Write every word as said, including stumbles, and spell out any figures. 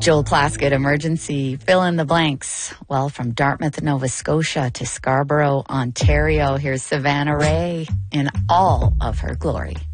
Joel Plaskett, Emergency, fill in the blanks. Well, from Dartmouth, Nova Scotia to Scarborough, Ontario, here's Savannah Ray in all of her glory.